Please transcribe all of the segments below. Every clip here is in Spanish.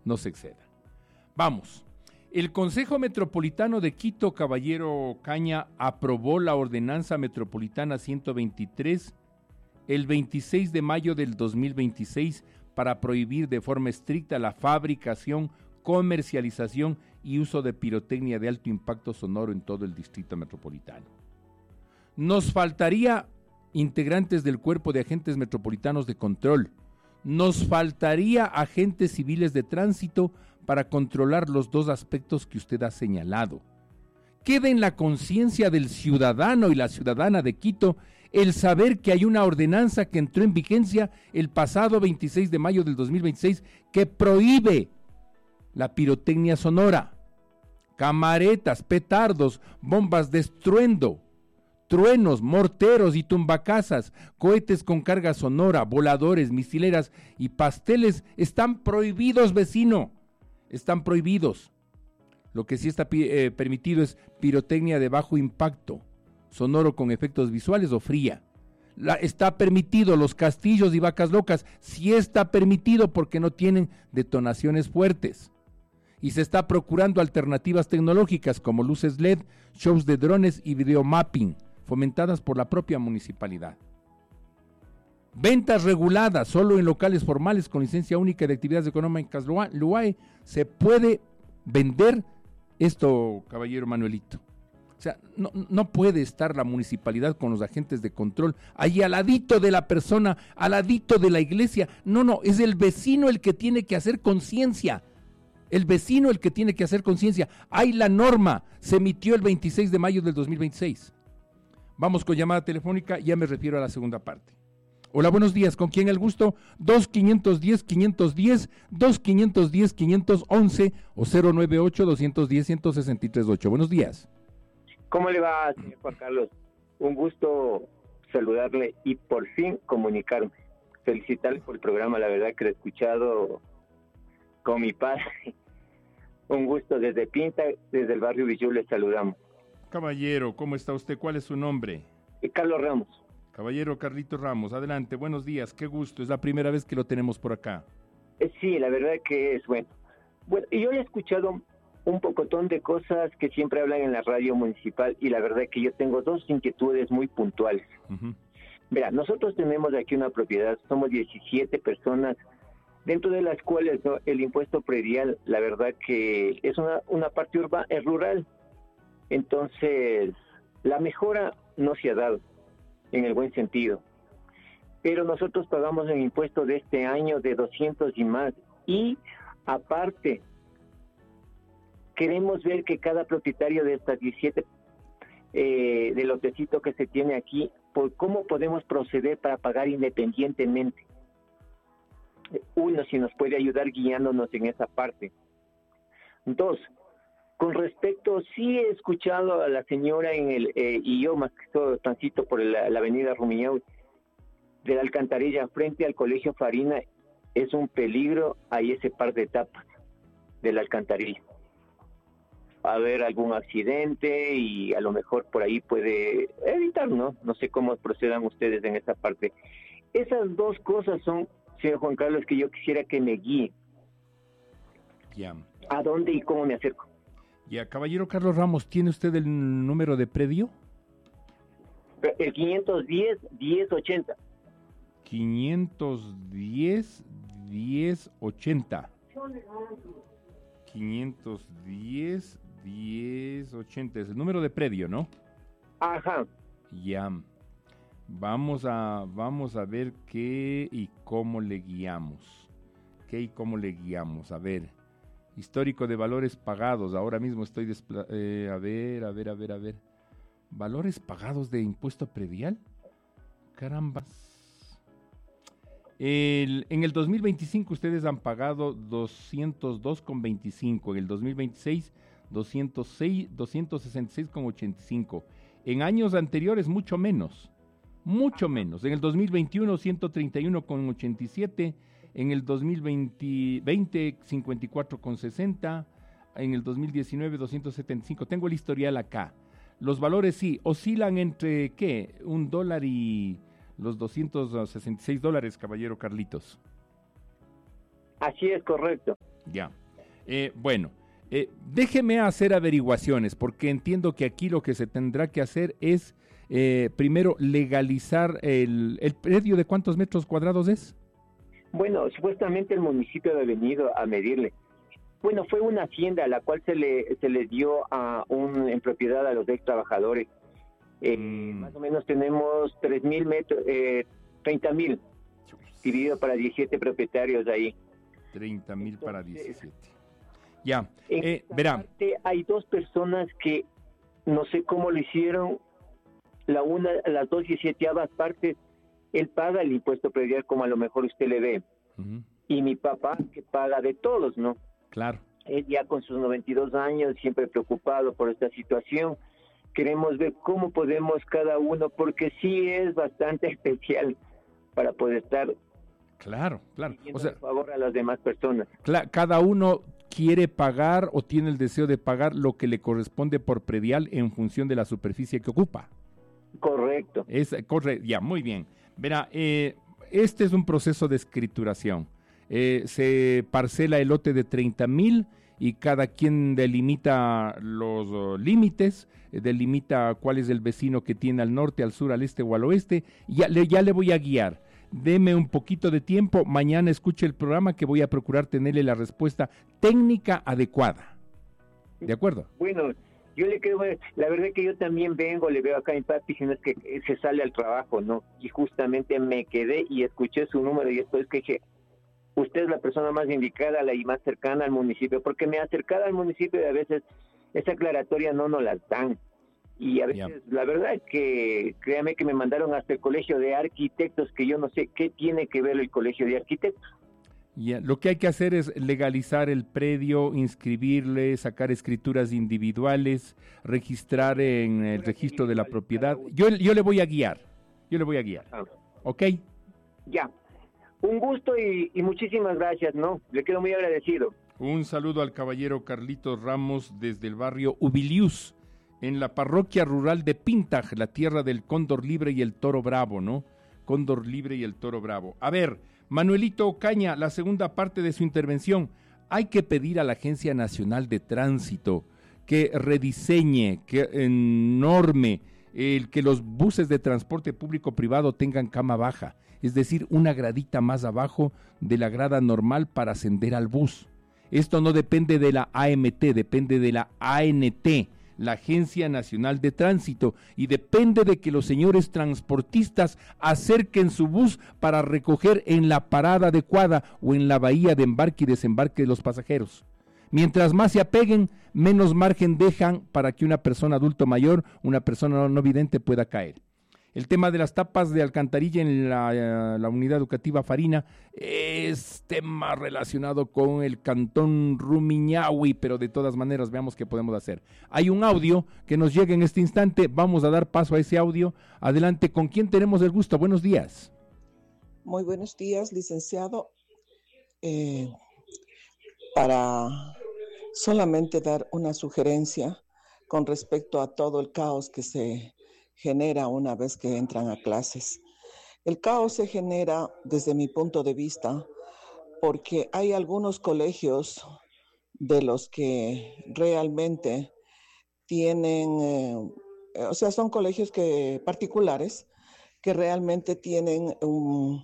no se exceda. Vamos. El Consejo Metropolitano de Quito, caballero Caña, aprobó la Ordenanza Metropolitana 123 el 26 de mayo del 2026 para prohibir de forma estricta la fabricación, comercialización y uso de pirotecnia de alto impacto sonoro en todo el distrito metropolitano. Nos faltaría integrantes del cuerpo de agentes metropolitanos de control. Nos faltaría agentes civiles de tránsito para controlar los dos aspectos que usted ha señalado. Queda en la conciencia del ciudadano y la ciudadana de Quito el saber que hay una ordenanza que entró en vigencia el pasado 26 de mayo del 2026 que prohíbe la pirotecnia sonora, camaretas, petardos, bombas de estruendo, truenos, morteros y tumbacasas, cohetes con carga sonora, voladores, misileras y pasteles están prohibidos, vecino. Están prohibidos. Lo que sí está permitido es pirotecnia de bajo impacto, sonoro con efectos visuales o fría. Está permitido los castillos y vacas locas, sí está permitido porque no tienen detonaciones fuertes. Y se está procurando alternativas tecnológicas como luces LED, shows de drones y videomapping, fomentadas por la propia municipalidad. Ventas reguladas solo en locales formales con licencia única de actividades económicas LUAE. Se puede vender esto, caballero Manuelito. O sea, no puede estar la municipalidad con los agentes de control ahí al ladito de la persona, al ladito de la iglesia. No, es el vecino el que tiene que hacer conciencia. El vecino el que tiene que hacer conciencia. Hay la norma, se emitió el 26 de mayo del 2026. Vamos con llamada telefónica, ya me refiero a la segunda parte. Hola, buenos días, ¿con quién el gusto? 2-510-510, 2-510-511 o 098-210-1638. Buenos días. ¿Cómo le va, señor Juan Carlos? Un gusto saludarle y por fin comunicarme. Felicitarle por el programa, la verdad que lo he escuchado con mi padre. Un gusto desde Pinta, desde el barrio Villú, le saludamos. Caballero, ¿cómo está usted? ¿Cuál es su nombre? Carlos Ramos. Caballero Carlitos Ramos, adelante, buenos días, qué gusto, es la primera vez que lo tenemos por acá. Sí, la verdad que es bueno. Bueno, yo he escuchado un pocotón de cosas que siempre hablan en la radio municipal y la verdad que yo tengo dos inquietudes muy puntuales. Verá, nosotros tenemos aquí una propiedad, somos 17 personas, dentro de las cuales, ¿no?, el impuesto predial, la verdad que es una parte urbana, es rural. Entonces, la mejora no se ha dado, en el buen sentido. Pero nosotros pagamos el impuesto de este año de 200 y más. Y, aparte, queremos ver que cada propietario de estas 17 de lotecito que se tiene aquí, por cómo podemos proceder para pagar independientemente. Uno, si nos puede ayudar guiándonos en esa parte. Dos, con respecto, sí he escuchado a la señora y yo más que todo transito por la avenida Rumiñahui, de la alcantarilla frente al Colegio Farina, es un peligro, hay ese par de tapas de la alcantarilla. Va a haber algún accidente y a lo mejor por ahí puede evitar, ¿no? No sé cómo procedan ustedes en esa parte. Esas dos cosas son, señor Juan Carlos, que yo quisiera que me guíe. Ya. ¿A dónde y cómo me acerco? Ya, caballero Carlos Ramos, ¿tiene usted el número de predio? El 510-1080. 510-1080. 510-1080, es el número de predio, ¿no? Ajá. Ya. Vamos a ver qué y cómo le guiamos. A ver. Histórico de valores pagados. Ahora mismo estoy a ver. ¿Valores pagados de impuesto predial? Caramba. En el 2025 ustedes han pagado 202,25. En el 2026, 266,85. En años anteriores, mucho menos. En el 2021, 131,87. En el 2020, 54,60. En el 2019, 275. Tengo el historial acá. Los valores sí, oscilan entre, ¿qué? $1 y los $266, caballero Carlitos. Así es, correcto. Ya. Bueno, déjeme hacer averiguaciones, porque entiendo que aquí lo que se tendrá que hacer es, primero, legalizar el predio. ¿De cuántos metros cuadrados es? Bueno, supuestamente el municipio ha venido a medirle. Bueno, fue una hacienda a la cual se le dio en propiedad a los ex trabajadores. Más o menos tenemos 3,000 metros, 30,000, dividido para 17 propietarios ahí. 30,000 para 17. Ya, verá. Hay dos personas que no sé cómo lo hicieron. Las 2/17 partes, él paga el impuesto predial como a lo mejor usted le ve. Uh-huh. Y mi papá, que paga de todos, ¿no? Claro. Él ya con sus 92 años, siempre preocupado por esta situación. Queremos ver cómo podemos cada uno, porque sí es bastante especial para poder estar... Claro. O sea, favor a las demás personas. Cada uno quiere pagar o tiene el deseo de pagar lo que le corresponde por predial en función de la superficie que ocupa. Correcto. Ya, muy bien. Verá, este es un proceso de escrituración. Se parcela el lote de 30,000 y cada quien delimita los límites, delimita cuál es el vecino que tiene al norte, al sur, al este o al oeste. Ya le voy a guiar. Deme un poquito de tiempo, mañana escuche el programa que voy a procurar tenerle la respuesta técnica adecuada. ¿De acuerdo? Bueno, yo le creo, la verdad que yo también le veo acá a mi papi, sino es que se sale al trabajo, ¿no? Y justamente me quedé y escuché su número y después que dije, usted es la persona más indicada y más cercana al municipio, porque me acercada al municipio y a veces esa aclaratoria no nos las dan. Y a veces, la verdad es que, créame que me mandaron hasta el colegio de arquitectos, que yo no sé qué tiene que ver el colegio de arquitectos. Lo que hay que hacer es legalizar el predio, inscribirle, sacar escrituras individuales, registrar en el registro de la propiedad. Yo le voy a guiar, ¿ok? Ya, un gusto y muchísimas gracias, ¿no? Le quedo muy agradecido. Un saludo al caballero Carlitos Ramos desde el barrio Ubilius, en la parroquia rural de Pintaj, la tierra del cóndor libre y el toro bravo, ¿no? Cóndor libre y el toro bravo. A ver, Manuelito Ocaña, la segunda parte de su intervención. Hay que pedir a la Agencia Nacional de Tránsito que rediseñe, que norme que los buses de transporte público privado tengan cama baja, es decir, una gradita más abajo de la grada normal para ascender al bus. Esto no depende de la AMT, depende de la ANT, la Agencia Nacional de Tránsito, y depende de que los señores transportistas acerquen su bus para recoger en la parada adecuada o en la bahía de embarque y desembarque de los pasajeros. Mientras más se apeguen, menos margen dejan para que una persona adulto mayor, una persona no vidente pueda caer. El tema de las tapas de alcantarilla en la unidad educativa Farina es tema relacionado con el cantón Rumiñahui, pero de todas maneras veamos qué podemos hacer. Hay un audio que nos llega en este instante, vamos a dar paso a ese audio. Adelante, ¿con quién tenemos el gusto? Buenos días. Muy buenos días, licenciado. Para solamente dar una sugerencia con respecto a todo el caos que se genera una vez que entran a clases. El caos se genera desde mi punto de vista porque hay algunos colegios de los que realmente tienen, son colegios particulares que realmente tienen un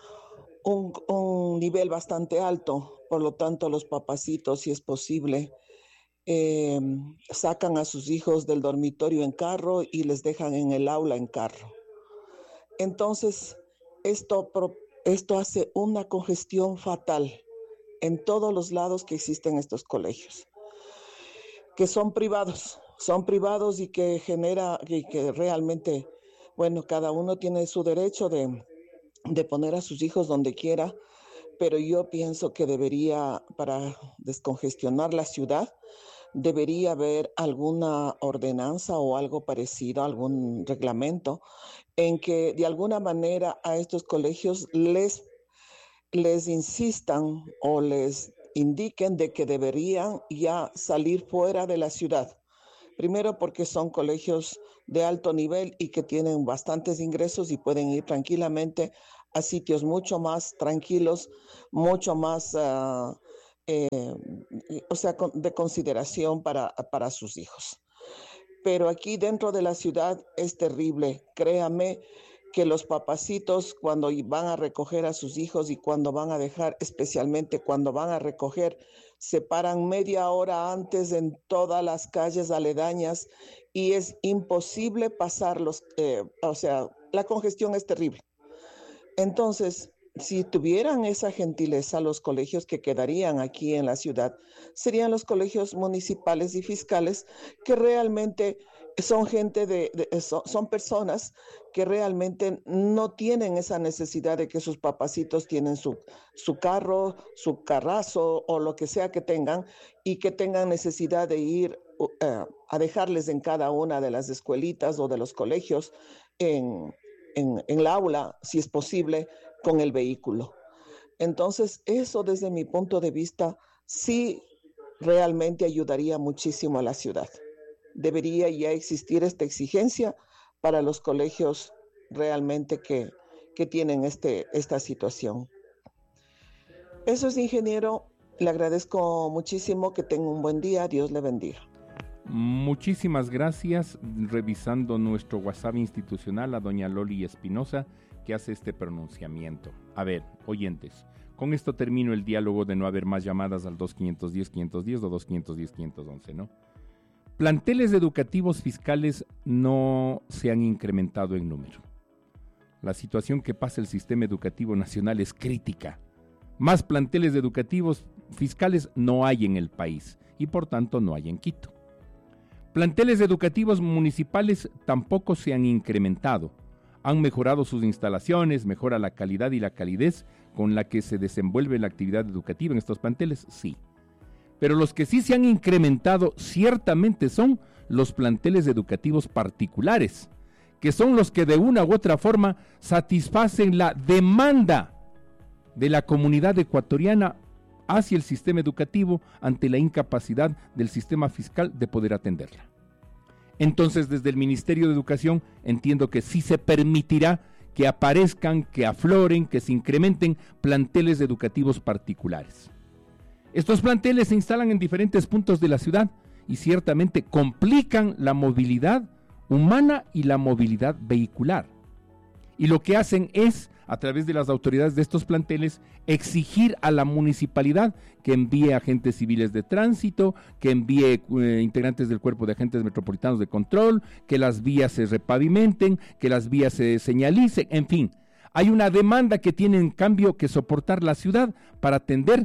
nivel bastante alto. Por lo tanto, los papacitos, si es posible, sacan a sus hijos del dormitorio en carro y les dejan en el aula en carro. Entonces, esto hace una congestión fatal en todos los lados que existen estos colegios, que son privados y que que realmente, bueno, cada uno tiene su derecho de poner a sus hijos donde quiera, pero yo pienso que para descongestionar la ciudad, debería haber alguna ordenanza o algo parecido, algún reglamento, en que de alguna manera a estos colegios les insistan o les indiquen de que deberían ya salir fuera de la ciudad. Primero porque son colegios de alto nivel y que tienen bastantes ingresos y pueden ir tranquilamente a sitios mucho más tranquilos, mucho más de consideración para sus hijos. Pero aquí dentro de la ciudad es terrible. Créame que los papacitos cuando van a recoger a sus hijos y cuando van a dejar, especialmente cuando van a recoger, se paran media hora antes en todas las calles aledañas y es imposible pasarlos. La congestión es terrible. Entonces, si tuvieran esa gentileza, los colegios que quedarían aquí en la ciudad serían los colegios municipales y fiscales, que realmente son son personas que realmente no tienen esa necesidad de que sus papacitos tienen su carro, su carrazo o lo que sea que tengan, y que tengan necesidad de ir a dejarles en cada una de las escuelitas o de los colegios en la aula, si es posible, con el vehículo. Entonces, eso desde mi punto de vista sí realmente ayudaría muchísimo a la ciudad. Debería ya existir esta exigencia para los colegios realmente que tienen esta situación. Eso es, ingeniero. Le agradezco muchísimo, que tenga un buen día. Dios le bendiga. Muchísimas gracias. Revisando nuestro WhatsApp institucional a doña Loli Espinosa, que hace este pronunciamiento. A ver, oyentes, con esto termino el diálogo de no haber más llamadas al 2510-510 o 2510-511, ¿no? Planteles educativos fiscales no se han incrementado en número. La situación que pasa el sistema educativo nacional es crítica. Más planteles educativos fiscales no hay en el país y por tanto no hay en Quito. Planteles educativos municipales tampoco se han incrementado. Han mejorado sus instalaciones, mejora la calidad y la calidez con la que se desenvuelve la actividad educativa en estos planteles, sí. Pero los que sí se han incrementado ciertamente son los planteles educativos particulares, que son los que de una u otra forma satisfacen la demanda de la comunidad ecuatoriana hacia el sistema educativo ante la incapacidad del sistema fiscal de poder atenderla. Entonces, desde el Ministerio de Educación entiendo que sí se permitirá que aparezcan, que afloren, que se incrementen planteles educativos particulares. Estos planteles se instalan en diferentes puntos de la ciudad y ciertamente complican la movilidad humana y la movilidad vehicular. Y lo que hacen es, a través de las autoridades de estos planteles, exigir a la municipalidad que envíe agentes civiles de tránsito, que envíe integrantes del cuerpo de agentes metropolitanos de control, que las vías se repavimenten, que las vías se señalicen, en fin. Hay una demanda que tiene en cambio que soportar la ciudad para atender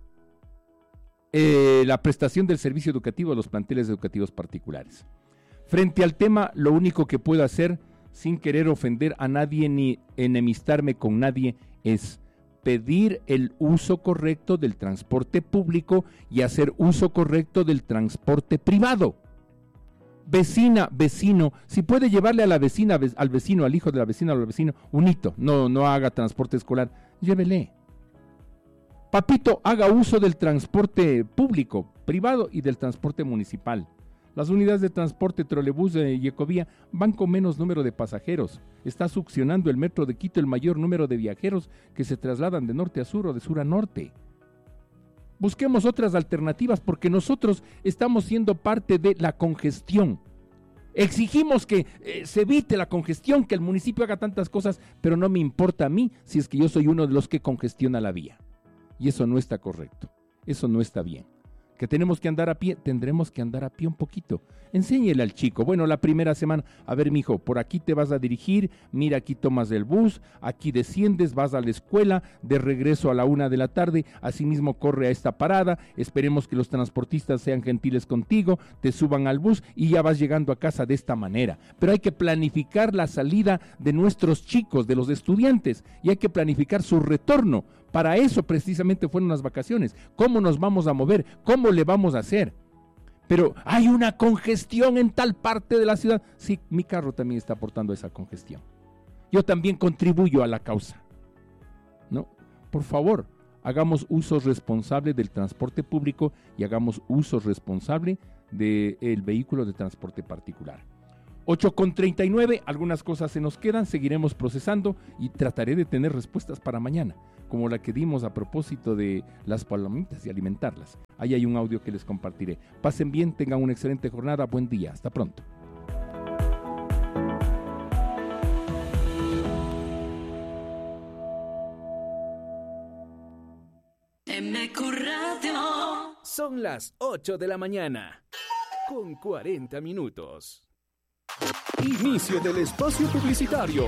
la prestación del servicio educativo a los planteles educativos particulares. Frente al tema, lo único que puedo hacer, sin querer ofender a nadie ni enemistarme con nadie, es pedir el uso correcto del transporte público y hacer uso correcto del transporte privado. Vecina, vecino, si puede llevarle a la vecina, al vecino, al hijo de la vecina o al vecino, un hito, no haga transporte escolar, llévele. Papito, haga uso del transporte público, privado y del transporte municipal. Las unidades de transporte trolebús y ecovía van con menos número de pasajeros. Está succionando el metro de Quito el mayor número de viajeros que se trasladan de norte a sur o de sur a norte. Busquemos otras alternativas porque nosotros estamos siendo parte de la congestión. Exigimos que se evite la congestión, que el municipio haga tantas cosas, pero no me importa a mí si es que yo soy uno de los que congestiona la vía. Y eso no está correcto, eso no está bien. Que tenemos que andar a pie, tendremos que andar a pie un poquito. Enséñele al chico, bueno, la primera semana, a ver, mijo, por aquí te vas a dirigir, mira, aquí tomas el bus, aquí desciendes, vas a la escuela, de regreso a la 1 de la tarde, asimismo corre a esta parada, esperemos que los transportistas sean gentiles contigo, te suban al bus y ya vas llegando a casa de esta manera. Pero hay que planificar la salida de nuestros chicos, de los estudiantes, y hay que planificar su retorno. Para eso precisamente fueron las vacaciones. ¿Cómo nos vamos a mover? ¿Cómo le vamos a hacer? Pero hay una congestión en tal parte de la ciudad. Sí, mi carro también está aportando esa congestión. Yo también contribuyo a la causa. ¿No? Por favor, hagamos uso responsable del transporte público y hagamos uso responsable del vehículo de transporte particular. 8:39, algunas cosas se nos quedan, seguiremos procesando y trataré de tener respuestas para mañana, como la que dimos a propósito de las palomitas y alimentarlas. Ahí hay un audio que les compartiré. Pasen bien, tengan una excelente jornada, buen día, hasta pronto. MQ Radio. Son las 8 de la mañana, con 40 minutos. Inicio del espacio publicitario.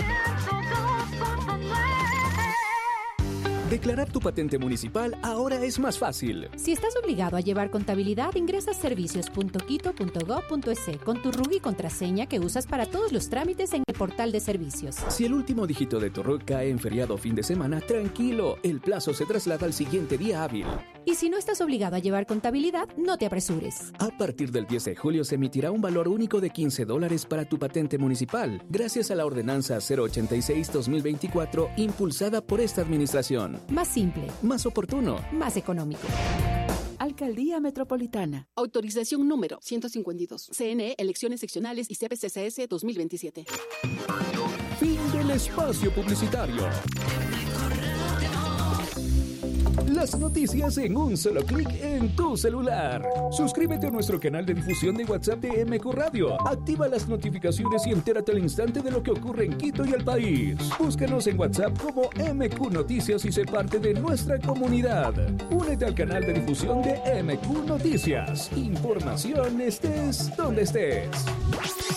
Declarar tu patente municipal ahora es más fácil. Si estás obligado a llevar contabilidad, ingresa a servicios.quito.gov.es con tu RUC y contraseña que usas para todos los trámites en el portal de servicios. Si el último dígito de tu RUC cae en feriado o fin de semana, tranquilo, el plazo se traslada al siguiente día hábil. Y si no estás obligado a llevar contabilidad, no te apresures. A partir del 10 de julio se emitirá un valor único de $15 para tu patente municipal, gracias a la ordenanza 086-2024 impulsada por esta administración. Más simple, más oportuno, más económico. Alcaldía Metropolitana. Autorización número 152. CNE, Elecciones Seccionales y CPCCS 2027. Fin del espacio publicitario. Las noticias en un solo clic en tu celular. Suscríbete a nuestro canal de difusión de WhatsApp de MQ Radio. Activa las notificaciones y entérate al instante de lo que ocurre en Quito y el país. Búscanos en WhatsApp como MQ Noticias y sé parte de nuestra comunidad. Únete al canal de difusión de MQ Noticias. Información estés donde estés.